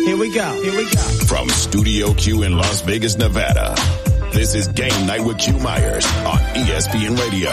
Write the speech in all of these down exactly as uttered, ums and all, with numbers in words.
Here we go. Here we go. From Studio Q in Las Vegas, Nevada, this is Game Night with Q Myers on E S P N Radio.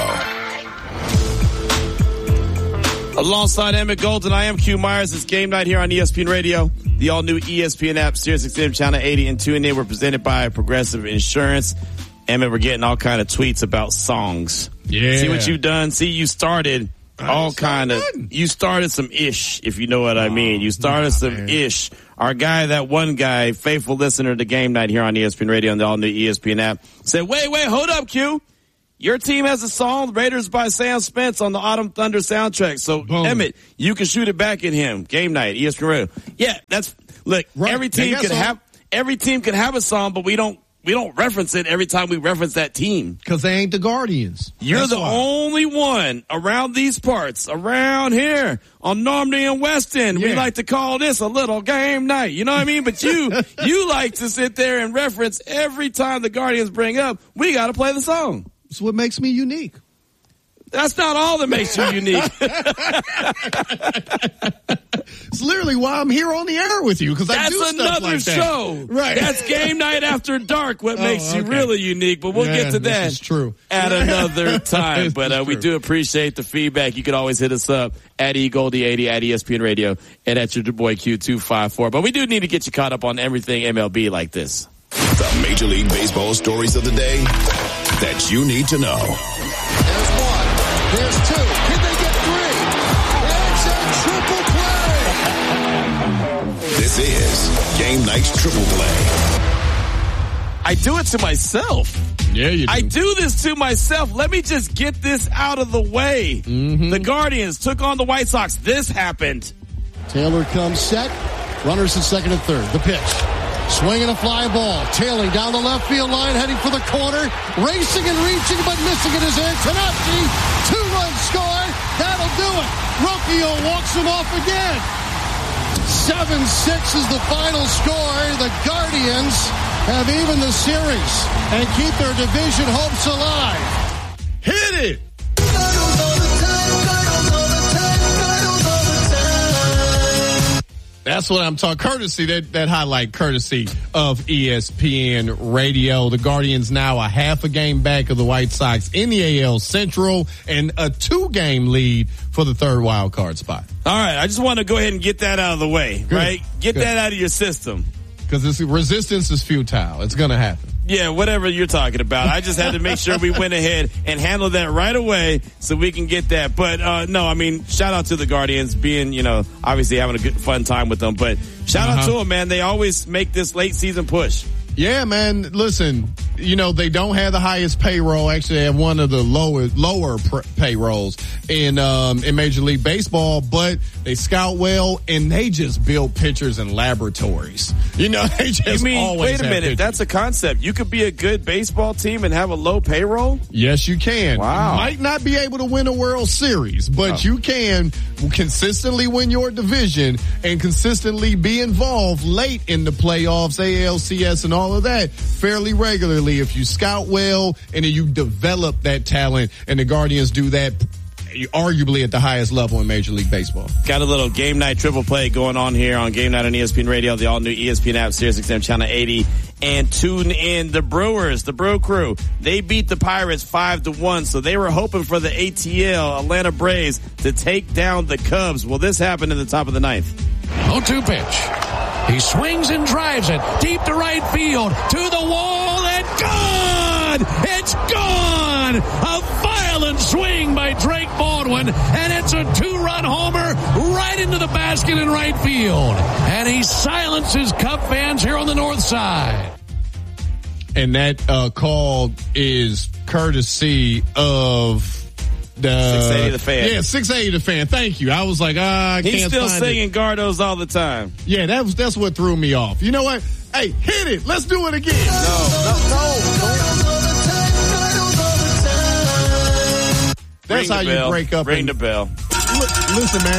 Alongside Emmett Golden, I am Q Myers. It's Game Night here on E S P N Radio. The all-new E S P N app, Sirius X M Channel eighty, and tune in. We're presented by Progressive Insurance. Emmett, we're getting all kind of tweets about songs. Yeah. See what you've done? See, you started all kind of, you started some ish, if you know what I mean. You started nah, some man. ish. Our guy, that one guy, faithful listener to Game Night here on E S P N Radio and the all-new E S P N app, said, wait, wait, hold up, Q. Your team has a song, Raiders by Sam Spence, on the Autumn Thunder soundtrack. So, Boom. Emmett, you can shoot it back at him. Game Night, E S P N Radio. Yeah, that's, look, Right. every team They can got have, every team can have a song, but we don't, we don't reference it every time we reference that team. Because they ain't the Guardians. You're That's the why. only one around these parts, around here on Normandy and West End. We Yeah. like to call this a little game night. You know what I mean? But you, you like to sit there and reference every time the Guardians bring up, we got to play the song. That's what makes me unique. That's not all that makes you unique. It's literally why I'm here on the air with you, because I That's do stuff another like that. show. Right. That's Game Night After Dark, what Oh, makes you okay. really unique. But we'll Yeah, get to that this is true. at another time. This But is uh, we true. do appreciate the feedback. You can always hit us up at E Goldie eighty, at E S P N Radio, and at your boy Q two five four. But we do need to get you caught up on everything M L B like this. The Major League Baseball stories of the day that you need to know. There's one. There's two. Can they get three? It's a triple play. This is Game Night's Triple Play. I do it to myself. Yeah, you do. I do this to myself. Let me just get this out of the way. Mm-hmm. The Guardians took on the White Sox. This happened. Taylor comes set. Runners at second and third. The pitch. Swinging a fly ball. Tailing down the left field line, heading for the corner. Racing and reaching, but missing it is Antonelli. Two-run score. That'll do it. Rocchio walks him off again. seven six is the final score. The Guardians have evened the series and keep their division hopes alive. Hit it! That's what I'm talking. Courtesy, that, that highlight courtesy of E S P N Radio. The Guardians now a half a game back of the White Sox in the A L Central and a two game lead for the third wild card spot. All right. I just want to go ahead and get that out of the way, Good. right? Get Good. that out of your system. Because this resistance is futile. It's going to happen. Yeah, whatever you're talking about. I just had to make sure we went ahead and handled that right away so we can get that. But, uh, no, I mean, shout out to the Guardians being, you know, obviously having a good, fun time with them. But shout Uh-huh. out to them, man. They always make this late season push. Yeah, man. Listen, you know, they don't have the highest payroll. Actually, they have one of the lower, lower pr- payrolls in, um, in Major League Baseball, but they scout well and they just build pitchers in laboratories. You know, they just You mean, always wait a have minute, pitchers. that's a concept. You could be a good baseball team and have a low payroll? Yes, you can. Wow. You might not be able to win a World Series, but Oh. you can consistently win your division and consistently be involved late in the playoffs, A L C S and all of that fairly regularly if you scout well and then you develop that talent, and the Guardians do that arguably at the highest level in Major League Baseball. Got a little Game Night Triple Play going on here on Game Night on E S P N Radio, the all-new E S P N app, Sirius X M Channel eighty, and tune in. The Brewers, the Brew Crew, they beat the Pirates five to one, so they were hoping for the A T L, Atlanta Braves, to take down the Cubs. Well, this happened in the top of the ninth. oh two pitch. He swings and drives it deep to right field, to the wall, and gone! It's gone! A violent swing by Drake Baldwin, and it's a two-run homer right into the basket in right field. And he silences Cub fans here on the north side. And that uh, call is courtesy of the six eighty The Fan. Yeah, six eighty The Fan. Thank you. I was like, ah, I He's can't still find singing it. Gardos all the time. Yeah, that was that's what threw me off. You know what? Hey, hit it. Let's do it again. No, no, no. That's Ring how the you bell. break up. Ring and, the bell. L- listen, man.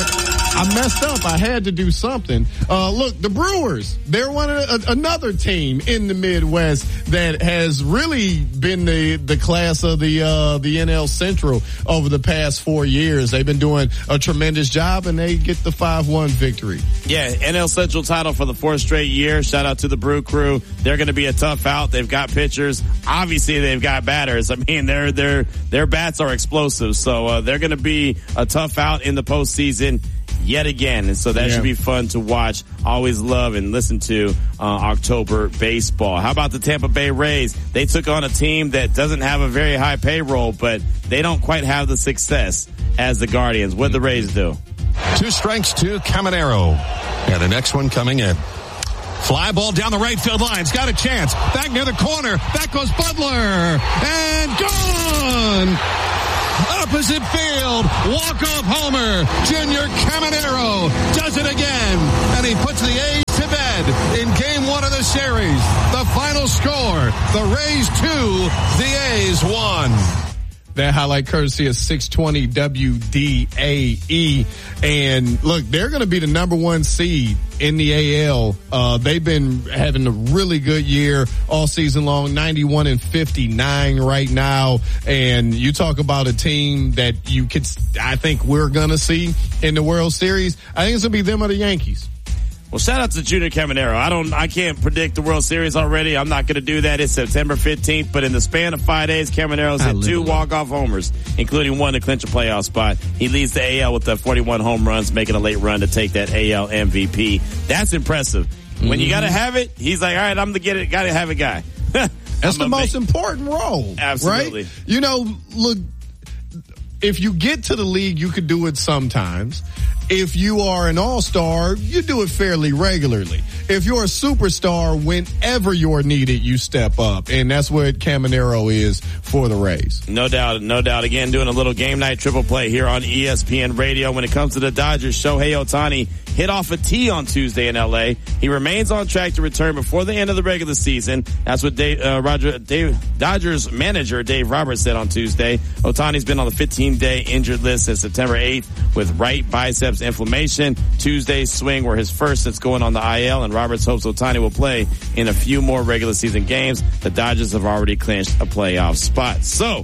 I messed up. I had to do something. Uh, look, the Brewers, they're one of a, another team in the Midwest that has really been the, the class of the, uh, the N L Central over the past four years. They've been doing a tremendous job and they get the five one victory. Yeah, N L Central title for the fourth straight year. Shout out to the Brew Crew. They're going to be a tough out. They've got pitchers. Obviously, they've got batters. I mean, their their their bats are explosive. So uh, they're going to be a tough out in the postseason yet again. And so that yeah. should be fun to watch. Always love and listen to uh, October baseball. How about the Tampa Bay Rays? They took on a team that doesn't have a very high payroll, but they don't quite have the success as the Guardians. What'd the Rays do? Two strikes to Caminero. And the next one coming in. Fly ball down the right field line. It's got a chance. Back near the corner. Back goes Butler. And gone! Opposite field. Walk-off homer. Junior Caminero does it again. And he puts the A's to bed in game one of the series. The final score, the Rays two, the A's one. That highlight courtesy of six twenty W D A E. And look, they're going to be the number one seed in the A L. Uh, they've been having a really good year all season long, ninety-one and fifty-nine right now. And you talk about a team that you could, I think we're going to see in the World Series. I think it's going to be them or the Yankees. Well, shout out to Junior Caminero. I don't, I can't predict the World Series already. I'm not going to do that. It's September fifteenth, but in the span of five days, Caminero's hit two walk-off homers, including one to clinch a playoff spot. He leads the A L with the forty-one home runs, making a late run to take that A L M V P. That's impressive. Mm-hmm. When you got to have it, he's like, all right, I'm the get it, got to have it guy. That's the most make, important role. Absolutely. Right? You know, look, if you get to the league, you could do it sometimes. If you are an all-star, you do it fairly regularly. If you're a superstar, whenever you're needed, you step up. And that's what Caminero is for the Rays. No doubt, no doubt. Again, doing a little game night triple play here on E S P N Radio. When it comes to the Dodgers, Shohei Ohtani hit off a tee on Tuesday in L A. He remains on track to return before the end of the regular season. That's what Dave, uh, Roger, Dave, Dodgers manager Dave Roberts said on Tuesday. Ohtani's been on the fifteen-day injured list since September eighth with right biceps inflammation. Tuesday's swing were his first since going on the I L, and Roberts hopes Ohtani will play in a few more regular season games. The Dodgers have already clinched a playoff spot. So,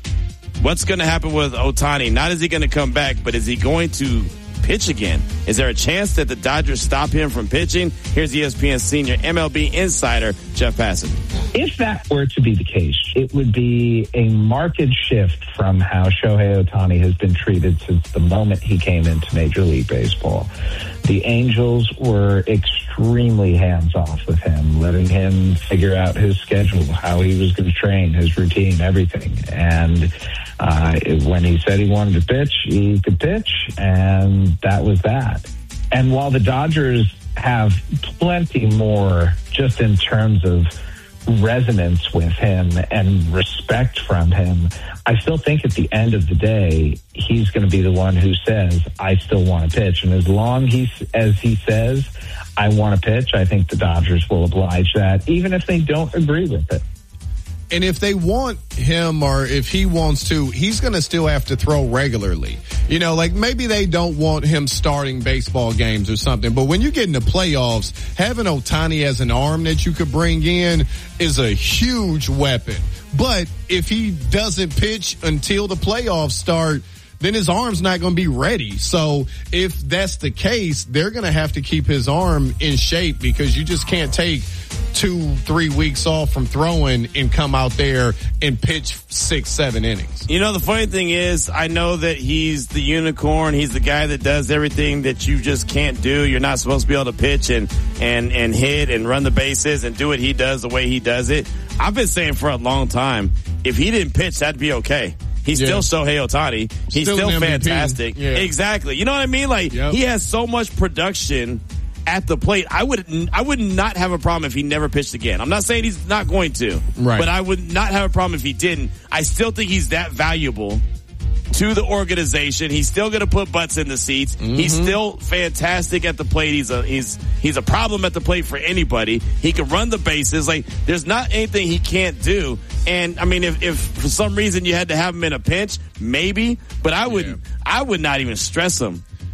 what's going to happen with Ohtani? Not is he going to come back, but is he going to pitch again? Is there a chance that the Dodgers stop him from pitching? Here's E S P N senior M L B insider Jeff Passan. If that were to be the case, it would be a marked shift from how Shohei Ohtani has been treated since the moment he came into Major League Baseball. The Angels were extremely hands-off with him, letting him figure out his schedule, how he was going to train, his routine, everything. And uh, when he said he wanted to pitch, he could pitch, and that was that. And while the Dodgers have plenty more just in terms of resonance with him and respect from him, I still think at the end of the day, he's going to be the one who says, I still want to pitch. And as long he, as he says, I want to pitch, I think the Dodgers will oblige that, even if they don't agree with it. And if they want him or if he wants to, he's going to still have to throw regularly. You know, like maybe they don't want him starting baseball games or something. But when you get in the playoffs, having Ohtani as an arm that you could bring in is a huge weapon. But if he doesn't pitch until the playoffs start, then his arm's not going to be ready. So if that's the case, they're going to have to keep his arm in shape because you just can't take two, three weeks off from throwing and come out there and pitch six, seven innings. You know, the funny thing is, I know that he's the unicorn. He's the guy that does everything that you just can't do. You're not supposed to be able to pitch and, and, and hit and run the bases and do what he does the way he does it. I've been saying for a long time, if he didn't pitch, that'd be okay. He's yeah. still Shohei Ohtani. He's still, still fantastic. Yeah. Exactly. You know what I mean? Like, yep. he has so much production at the plate. I would I would not have a problem if he never pitched again. I'm not saying he's not going to, right. but I would not have a problem if he didn't. I still think he's that valuable to the organization. He's still going to put butts in the seats. Mm-hmm. He's still fantastic at the plate. He's a he's he's a problem at the plate for anybody. He can run the bases. Like, there's not anything he can't do. And I mean, if if for some reason you had to have him in a pinch, maybe, but I would yeah. I would not even stress him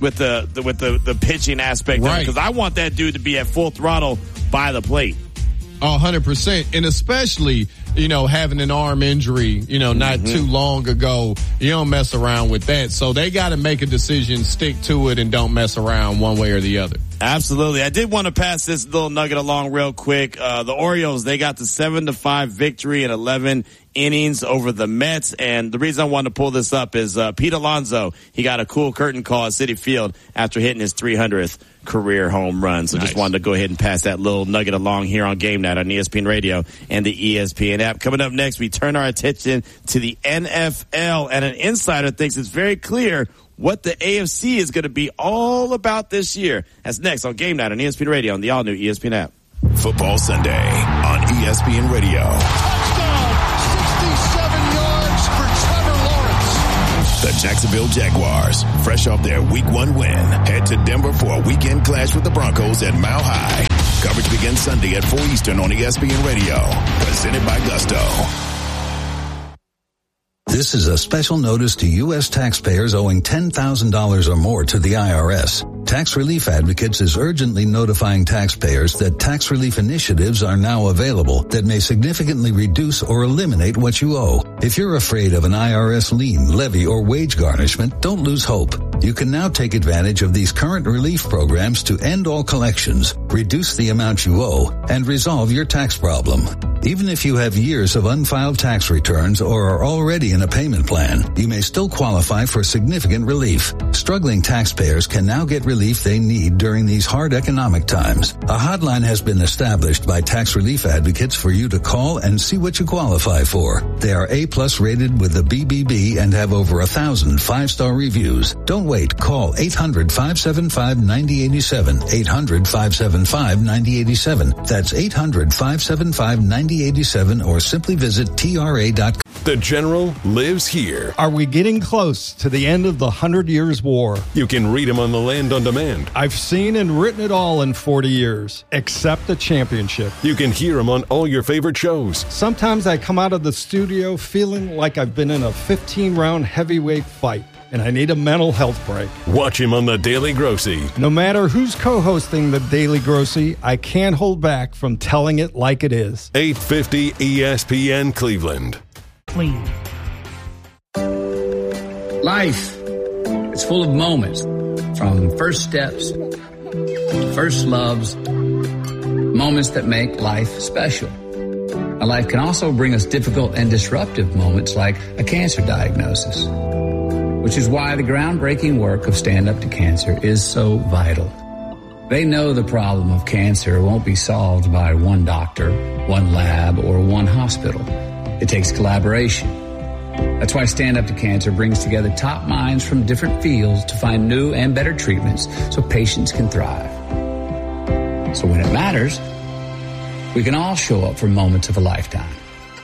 with the, the with the, the pitching aspect, right? Because I want that dude to be at full throttle by the plate. A hundred percent, and especially, you know, having an arm injury, you know, not mm-hmm. too long ago, you don't mess around with that. So they got to make a decision, stick to it, and don't mess around one way or the other. Absolutely. I did want to pass this little nugget along real quick. Uh, the Orioles, they got the seven to five victory in eleven innings over the Mets. And the reason I wanted to pull this up is, uh, Pete Alonso, he got a cool curtain call at Citi Field after hitting his three hundredth career home run. So nice. Just wanted to go ahead and pass that little nugget along here on Game Night on E S P N Radio and the E S P N app. Coming up next, we turn our attention to the N F L, and an insider thinks it's very clear what the A F C is going to be all about this year. That's next on Game Night on E S P N Radio and the all-new E S P N app. Football Sunday on E S P N Radio. Touchdown, sixty-seven yards for Trevor Lawrence. The Jacksonville Jaguars, fresh off their week one win, head to Denver for a weekend clash with the Broncos at Mile High. Coverage begins Sunday at four Eastern on E S P N Radio. Presented by Gusto. This is a special notice to U S taxpayers owing ten thousand dollars or more to the I R S. Tax Relief Advocates is urgently notifying taxpayers that tax relief initiatives are now available that may significantly reduce or eliminate what you owe. If you're afraid of an I R S lien, levy, or wage garnishment, don't lose hope. You can now take advantage of these current relief programs to end all collections, reduce the amount you owe, and resolve your tax problem. Even if you have years of unfiled tax returns or are already in a payment plan, you may still qualify for significant relief. Struggling taxpayers can now get relief they need during these hard economic times. A hotline has been established by Tax Relief Advocates for you to call and see what you qualify for. They are A-plus rated with the B B B and have over a thousand five-star reviews. Don't wait. Call eight hundred, five seven five, nine zero eight seven. eight hundred, five seven five, nine zero eight seven. That's eight hundred, five seven five, nine zero eight seven, or simply visit T R A dot com. The General lives here. Are we getting close to the end of the Hundred Years' War? You can read him on the Land on Demand. I've seen and written it all in forty years, except the championship. You can hear him on all your favorite shows. Sometimes I come out of the studio feeling like I've been in a fifteen-round heavyweight fight, and I need a mental health break. Watch him on The Daily Grossy. No matter who's co-hosting The Daily Grossy, I can't hold back from telling it like it is. eight fifty E S P N Cleveland. Clean. Life, it's full of moments, from first steps, first loves, moments that make life special. A life can also bring us difficult and disruptive moments like a cancer diagnosis, which is why the groundbreaking work of Stand Up to Cancer is so vital. They know the problem of cancer won't be solved by one doctor, one lab, or one hospital. It takes collaboration. That's why Stand Up to Cancer brings together top minds from different fields to find new and better treatments so patients can thrive. So when it matters, we can all show up for moments of a lifetime.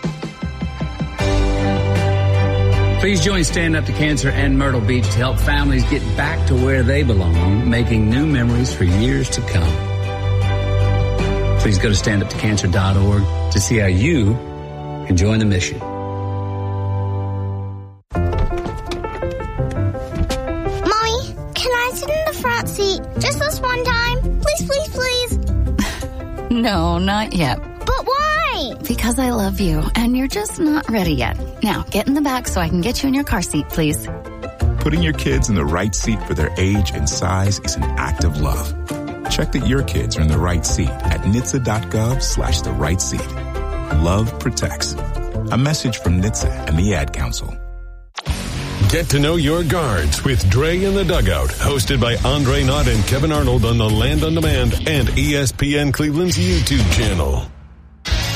Please join Stand Up to Cancer and Myrtle Beach to help families get back to where they belong, making new memories for years to come. Please go to stand up to cancer dot org to see how you can join the mission. Mommy, can I sit in the front seat just this one time? Please, please, please. No, not yet. But why? Because I love you, and you're just not ready yet. Now, get in the back so I can get you in your car seat, please. Putting your kids in the right seat for their age and size is an act of love. Check that your kids are in the right seat at N H T S A dot gov slash the right seat. Love protects. A message from N H T S A and the Ad Council. Get to know your guards with Dre in the Dugout, hosted by Andre Knott and Kevin Arnold on the Land on Demand and E S P N Cleveland's YouTube channel.